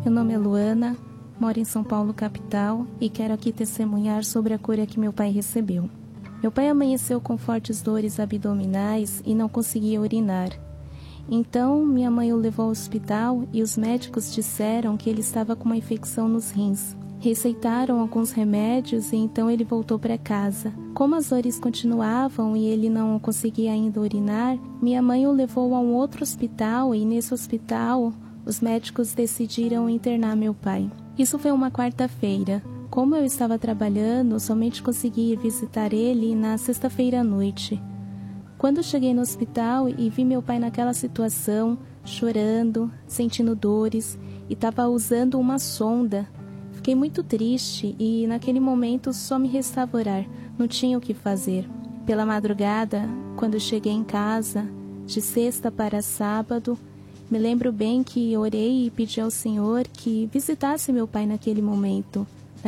Meu nome é Luana, moro em São Paulo, capital, e quero aqui testemunhar sobre a cura que meu pai recebeu. Meu pai amanheceu com fortes dores abdominais e não conseguia urinar. Então, minha mãe o levou ao hospital e os médicos disseram que ele estava com uma infecção nos rins. Receitaram alguns remédios e então ele voltou para casa. Como as dores continuavam e ele não conseguia ainda urinar, minha mãe o levou a um outro hospital e nesse hospital os médicos decidiram internar meu pai. Isso foi uma quarta-feira. Como eu estava trabalhando, somente consegui ir visitar ele na sexta-feira à noite. Quando cheguei no hospital e vi meu pai naquela situação, chorando, sentindo dores e estava usando uma sonda, fiquei muito triste e naquele momento só me restava orar, não tinha o que fazer. Pela madrugada, quando cheguei em casa, de sexta para sábado, me lembro bem que orei e pedi ao Senhor que visitasse meu pai naquele momento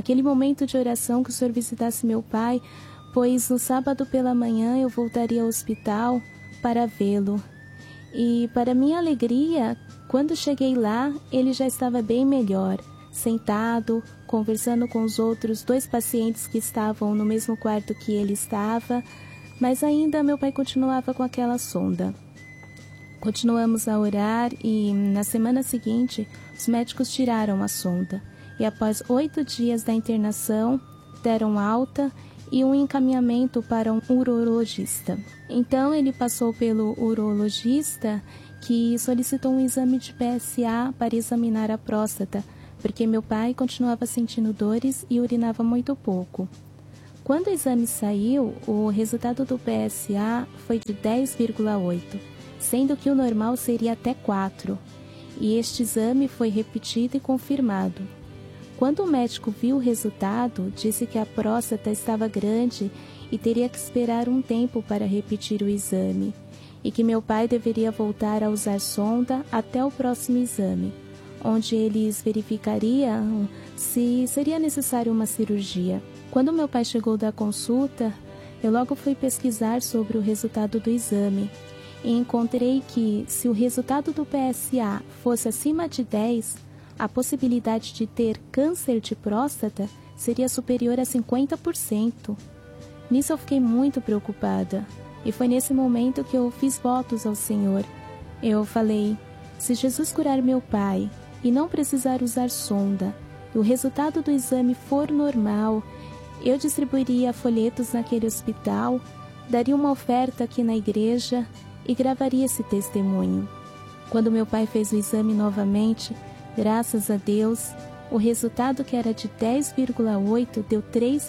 de oração, que o Senhor visitasse meu pai, pois no sábado pela manhã eu voltaria ao hospital para vê-lo. E para minha alegria, quando cheguei lá, ele já estava bem melhor, sentado, conversando com os outros 2 pacientes que estavam no mesmo quarto que ele estava, mas ainda meu pai continuava com aquela sonda. Continuamos a orar e na semana seguinte os médicos tiraram a sonda e após 8 dias da internação deram alta e um encaminhamento para um urologista. Então ele passou pelo urologista que solicitou um exame de PSA para examinar a próstata, porque meu pai continuava sentindo dores e urinava muito pouco. Quando o exame saiu, o resultado do PSA foi de 10,8, sendo que o normal seria até 4, e este exame foi repetido e confirmado. Quando o médico viu o resultado, disse que a próstata estava grande e teria que esperar um tempo para repetir o exame, e que meu pai deveria voltar a usar sonda até o próximo exame, onde eles verificariam se seria necessário uma cirurgia. Quando meu pai chegou da consulta, eu logo fui pesquisar sobre o resultado do exame e encontrei que, se o resultado do PSA fosse acima de 10, a possibilidade de ter câncer de próstata seria superior a 50%. Nisso eu fiquei muito preocupada e foi nesse momento que eu fiz votos ao Senhor. Eu falei, se Jesus curar meu pai e não precisar usar sonda, e o resultado do exame for normal, eu distribuiria folhetos naquele hospital, daria uma oferta aqui na igreja e gravaria esse testemunho. Quando meu pai fez o exame novamente, graças a Deus, o resultado que era de 10,8 deu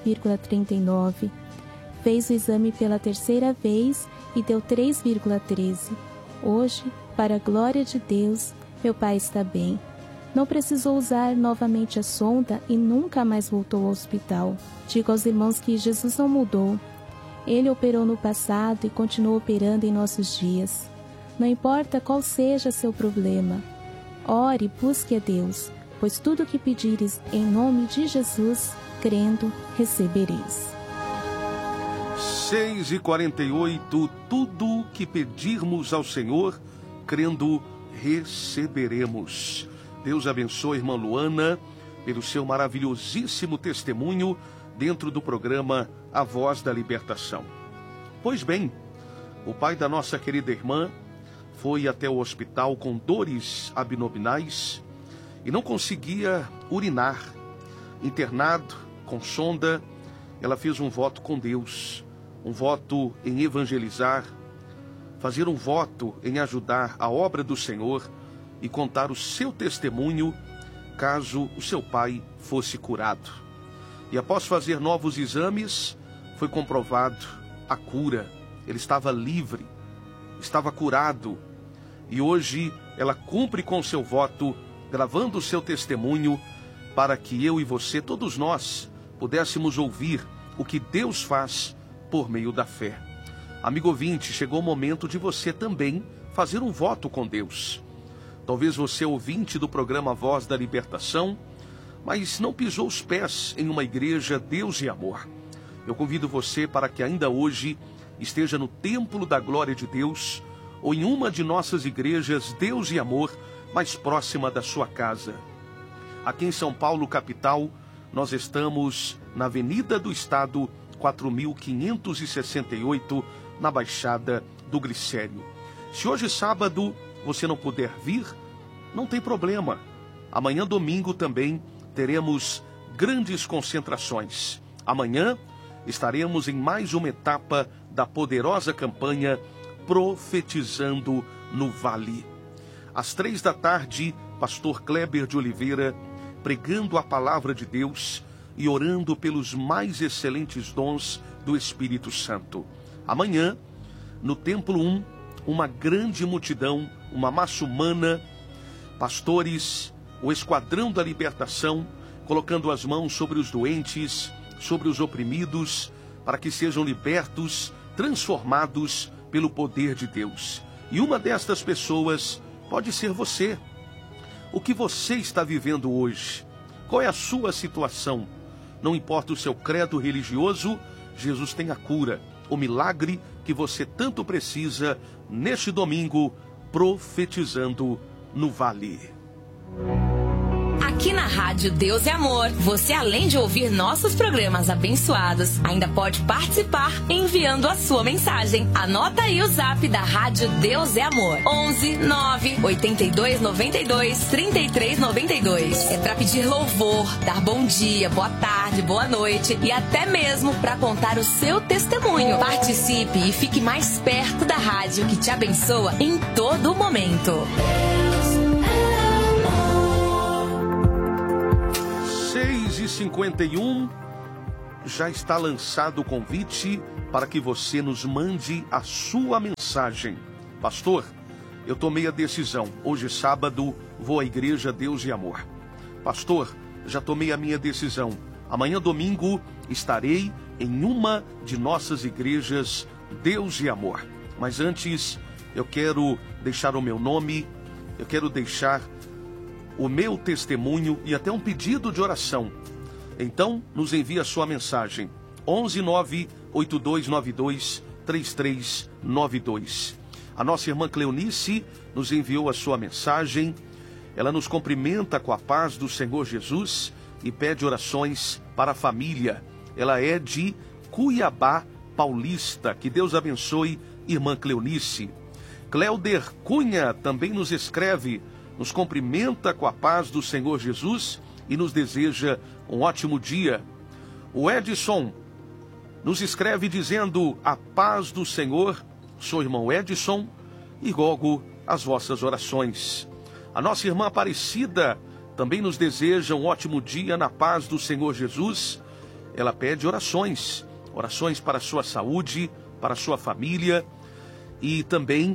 3,39. Fez o exame pela terceira vez e deu 3,13. Hoje, para a glória de Deus, meu pai está bem. Não precisou usar novamente a sonda e nunca mais voltou ao hospital. Digo aos irmãos que Jesus não mudou. Ele operou no passado e continua operando em nossos dias. Não importa qual seja seu problema, ore e busque a Deus, pois tudo o que pedires em nome de Jesus, crendo, recebereis. 6h48, tudo que pedirmos ao Senhor, crendo, receberemos. Deus abençoe a irmã Luana pelo seu maravilhosíssimo testemunho dentro do programa A Voz da Libertação. Pois bem, o pai da nossa querida irmã foi até o hospital com dores abdominais e não conseguia urinar. Internado, com sonda, ela fez um voto com Deus, um voto em evangelizar, fazer um voto em ajudar a obra do Senhor e contar o seu testemunho caso o seu pai fosse curado. E após fazer novos exames, foi comprovado a cura. Ele estava livre, estava curado. E hoje ela cumpre com o seu voto, gravando o seu testemunho, para que eu e você, todos nós, pudéssemos ouvir o que Deus faz por meio da fé. Amigo ouvinte, chegou o momento de você também fazer um voto com Deus. Talvez você, ouvinte do programa Voz da Libertação, mas não pisou os pés em uma igreja Deus e Amor. Eu convido você para que ainda hoje esteja no templo da glória de Deus ou em uma de nossas igrejas Deus e Amor mais próxima da sua casa. Aqui em São Paulo, capital, nós estamos na Avenida do Estado, 4.568, na Baixada do Glicério. Se hoje sábado você não puder vir, não tem problema. Amanhã domingo também teremos grandes concentrações. Amanhã estaremos em mais uma etapa da poderosa campanha Profetizando no Vale. Às 15h, pastor Kleber de Oliveira, pregando a palavra de Deus e orando pelos mais excelentes dons do Espírito Santo. Amanhã, no Templo 1, uma grande multidão, uma massa humana, pastores, o Esquadrão da Libertação, colocando as mãos sobre os doentes, sobre os oprimidos, para que sejam libertos, transformados pelo poder de Deus. E uma destas pessoas pode ser você. O que você está vivendo hoje? Qual é a sua situação? Não importa o seu credo religioso, Jesus tem a cura, o milagre que você tanto precisa neste domingo, profetizando no Vale. Aqui na Rádio Deus é Amor, você além de ouvir nossos programas abençoados, ainda pode participar enviando a sua mensagem. Anota aí o zap da Rádio Deus é Amor: 11 9 82 92 33 92. É para pedir louvor, dar bom dia, boa tarde, boa noite e até mesmo para contar o seu testemunho. Participe e fique mais perto da rádio que te abençoa em todo momento. 6h51, já está lançado o convite para que você nos mande a sua mensagem. Pastor, eu tomei a decisão. Hoje, sábado, vou à igreja Deus e Amor. Pastor, já tomei a minha decisão. Amanhã, domingo, estarei em uma de nossas igrejas Deus e Amor. Mas antes, eu quero deixar o meu nome, eu quero deixar o meu testemunho e até um pedido de oração. Então, nos envie a sua mensagem. 11 9 8292 3392. A nossa irmã Cleonice nos enviou a sua mensagem. Ela nos cumprimenta com a paz do Senhor Jesus e pede orações para a família. Ela é de Cuiabá Paulista. Que Deus abençoe, irmã Cleonice. Cléuder Cunha também nos escreve, nos cumprimenta com a paz do Senhor Jesus e nos deseja um ótimo dia. O Edson nos escreve dizendo: a paz do Senhor, sou irmão Edson, e rogo as vossas orações. A nossa irmã Aparecida também nos deseja um ótimo dia na paz do Senhor Jesus. Ela pede orações para a sua saúde, para a sua família, e também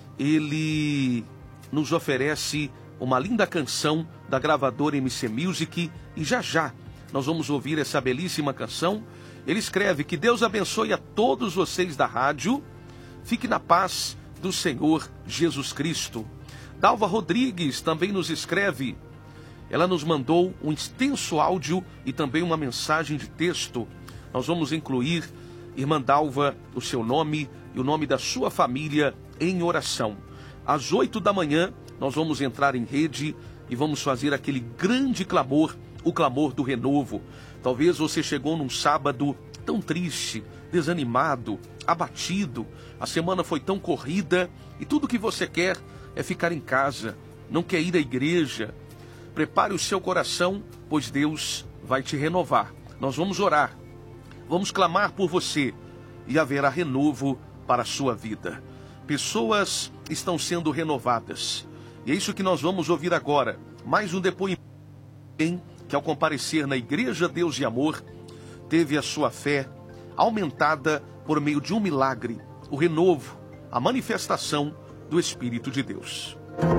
ele nos oferece uma linda canção da gravadora MC Music, e já nós vamos ouvir essa belíssima canção. Ele escreve: que Deus abençoe a todos vocês da rádio, fique na paz do Senhor Jesus Cristo. Dalva Rodrigues também nos escreve, ela nos mandou um extenso áudio e também uma mensagem de texto. Nós vamos incluir, irmã Dalva, o seu nome e o nome da sua família em oração. Às 8 da manhã, nós vamos entrar em rede e vamos fazer aquele grande clamor, o clamor do renovo. Talvez você chegou num sábado tão triste, desanimado, abatido, a semana foi tão corrida e tudo que você quer é ficar em casa, não quer ir à igreja. Prepare o seu coração, pois Deus vai te renovar. Nós vamos orar, vamos clamar por você e haverá renovo para a sua vida. Pessoas estão sendo renovadas. E é isso que nós vamos ouvir agora. Mais um depoimento que, ao comparecer na Igreja Deus e Amor, teve a sua fé aumentada por meio de um milagre, o renovo, a manifestação do Espírito de Deus.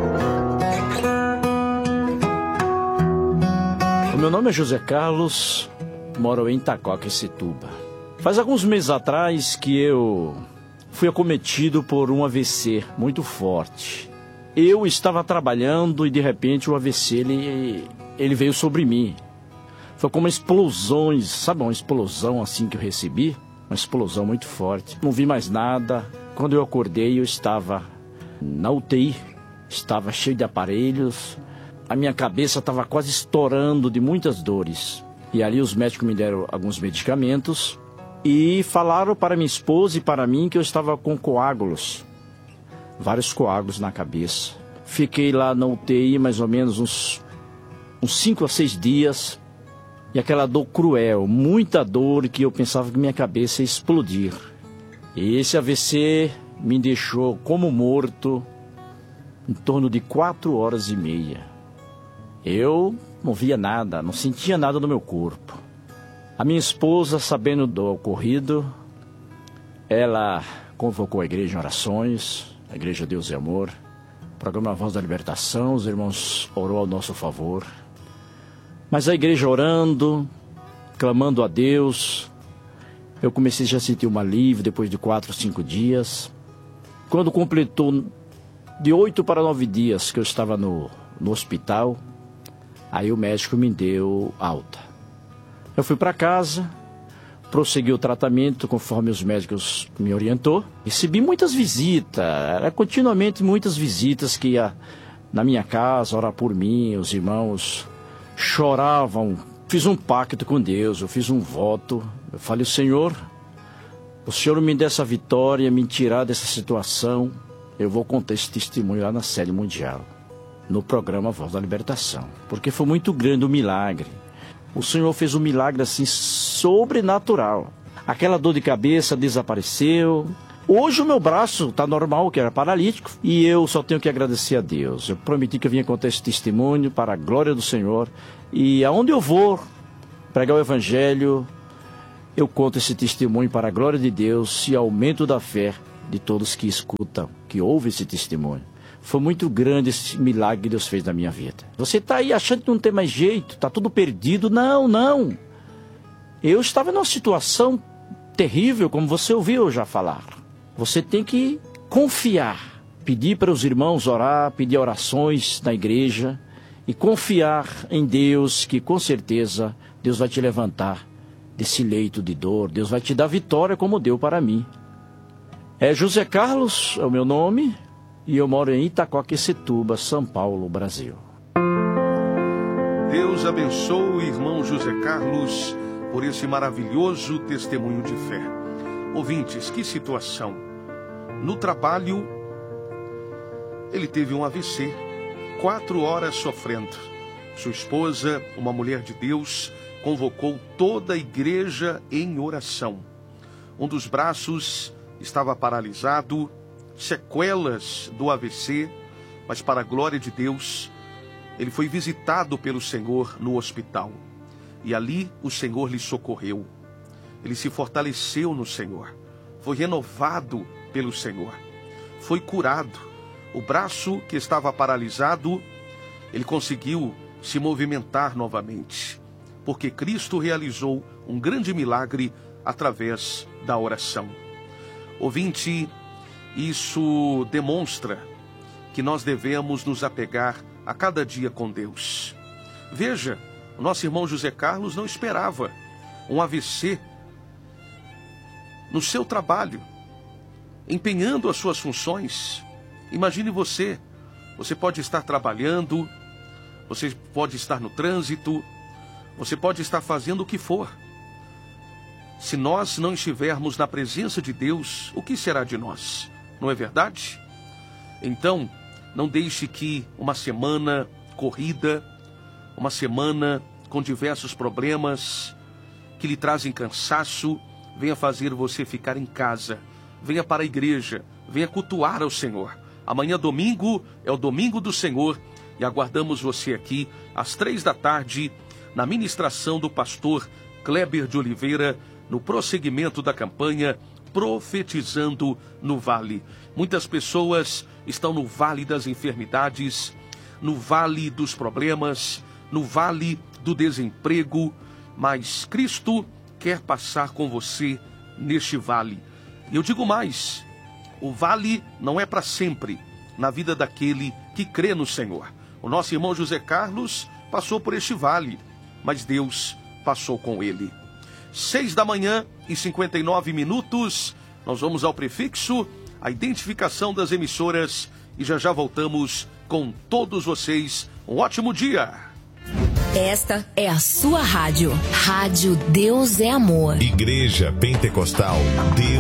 O meu nome é José Carlos, moro em Itaquaquecetuba. Faz alguns meses atrás que eu fui acometido por um AVC muito forte. Eu estava trabalhando e de repente o AVC ele veio sobre mim. Foi como explosões, sabe, uma explosão assim que eu recebi? Uma explosão muito forte. Não vi mais nada. Quando eu acordei, eu estava na UTI, estava cheio de aparelhos. a minha cabeça estava quase estourando de muitas dores. E ali os médicos me deram alguns medicamentos e falaram para minha esposa e para mim que eu estava com coágulos, vários coágulos na cabeça. Fiquei lá na UTI mais ou menos uns 5 a 6 dias e aquela dor cruel, muita dor, que eu pensava que minha cabeça ia explodir. E esse AVC me deixou como morto em torno de 4 horas e meia. Eu não via nada, não sentia nada no meu corpo. A minha esposa, sabendo do ocorrido, ela convocou a igreja em orações, a igreja Deus é Amor, programa Voz da Libertação, os irmãos orou ao nosso favor. Mas a igreja orando, clamando a Deus, eu comecei já a sentir um alívio depois de 4, 5 dias. Quando completou de 8 para 9 dias que eu estava no hospital, aí o médico me deu alta. Eu fui para casa, prossegui o tratamento conforme os médicos me orientou. Recebi muitas visitas, era continuamente muitas visitas que ia na minha casa orar por mim, os irmãos choravam. Fiz um pacto com Deus, eu fiz um voto. Eu falei, Senhor, o Senhor me dê essa vitória, me tirar dessa situação. Eu vou contar esse testemunho lá na sede mundial, no programa Voz da Libertação, porque foi muito grande o milagre. O Senhor fez um milagre assim sobrenatural. Aquela dor de cabeça desapareceu. Hoje o meu braço está normal, que era paralítico, e eu só tenho que agradecer a Deus. Eu prometi que eu vinha contar esse testemunho para a glória do Senhor, e aonde eu vou pregar o Evangelho, eu conto esse testemunho para a glória de Deus e aumento da fé de todos que escutam, que ouvem esse testemunho. Foi muito grande esse milagre que Deus fez na minha vida. Você está aí achando que não tem mais jeito, está tudo perdido. Não, não. Eu estava numa situação terrível, como você ouviu já falar. Você tem que confiar, pedir para os irmãos orar, pedir orações na igreja e confiar em Deus, que com certeza Deus vai te levantar desse leito de dor. Deus vai te dar vitória como deu para mim. José Carlos é o meu nome e eu moro em Itaquaquecetuba, São Paulo, Brasil. Deus abençoe o irmão José Carlos por esse maravilhoso testemunho de fé. Ouvintes, que situação. No trabalho, ele teve um AVC, 4 horas sofrendo. Sua esposa, uma mulher de Deus, convocou toda a igreja em oração. Um dos braços estava paralisado, sequelas do AVC, mas para a glória de Deus, ele foi visitado pelo Senhor no hospital. E ali o Senhor lhe socorreu. Ele se fortaleceu no Senhor, foi renovado pelo Senhor, foi curado. O braço que estava paralisado, ele conseguiu se movimentar novamente, porque Cristo realizou um grande milagre através da oração. Ouvinte, isso demonstra que nós devemos nos apegar a cada dia com Deus. Veja, o nosso irmão José Carlos não esperava um AVC no seu trabalho, empenhando as suas funções. Imagine você pode estar trabalhando, você pode estar no trânsito, você pode estar fazendo o que for. Se nós não estivermos na presença de Deus, o que será de nós? Não é verdade? Então, não deixe que uma semana corrida, uma semana com diversos problemas que lhe trazem cansaço, venha fazer você ficar em casa. Venha para a igreja, venha cultuar ao Senhor. Amanhã, domingo, é o domingo do Senhor e aguardamos você aqui às 3 da tarde na ministração do pastor Kleber de Oliveira, no prosseguimento da campanha Profetizando no Vale. Muitas pessoas estão no vale das enfermidades, no vale dos problemas, no vale do desemprego, mas Cristo quer passar com você neste vale. E eu digo mais, o vale não é para sempre na vida daquele que crê no Senhor. O nosso irmão José Carlos passou por este vale, mas Deus passou com ele. 6h59, nós vamos ao prefixo, a identificação das emissoras e já voltamos com todos vocês. Um ótimo dia. Esta é a sua rádio. Rádio Deus é Amor. Igreja Pentecostal Deus